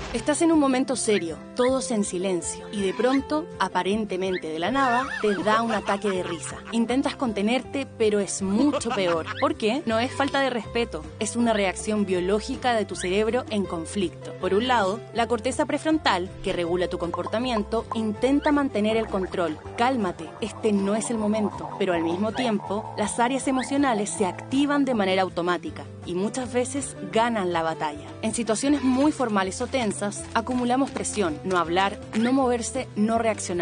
Estás en un momento serio, todos en silencio, y de pronto, aparentemente de la nada, te da un ataque de risa. Intentas contenerte, pero es mucho peor. ¿Por qué? No es falta de respeto, es una reacción biológica de tu cerebro en conflicto. Por un lado, la corteza prefrontal, que regula tu comportamiento, intenta mantener el control. Cálmate, este no es el momento. Pero al mismo tiempo, las áreas emocionales se activan de manera automática y muchas veces ganan la batalla. En situaciones muy formales o tensas, acumulamos presión, no hablar, no moverse, no reaccionar.